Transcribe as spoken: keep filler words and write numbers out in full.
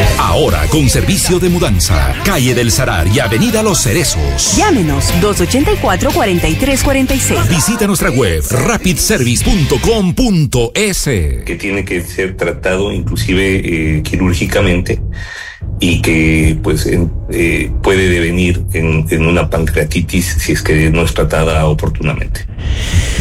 Ahora con servicio de mudanza. Calle del Salar y Avenida Los Cerezos. Llámenos dos ochenta y cuatro, cuarenta y tres cuarenta y seis. Visita nuestra web rapid service punto com punto es. Que tiene que ser tratado inclusive eh, quirúrgicamente y que pues en, eh, puede devenir en, en una pancreatitis si es que no es tratada oportunamente.